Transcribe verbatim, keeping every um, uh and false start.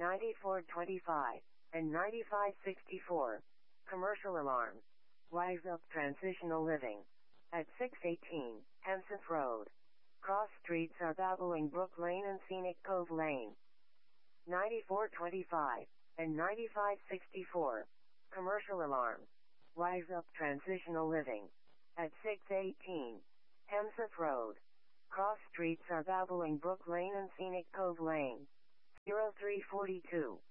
ninety-four twenty-five, and ninety-five sixty-four. Commercial alarm. Rise Up Transitional Living. At six eighteen, Hemseth Road. Cross streets are Bolingbrook Lane and Scenic Cove Lane. ninety-four twenty-five, and ninety-five sixty-four. Commercial alarm. Rise Up Transitional Living. At six eighteen, Hemseth Road. Cross streets are Bolingbrook Lane and Scenic Cove Lane. zero three four two.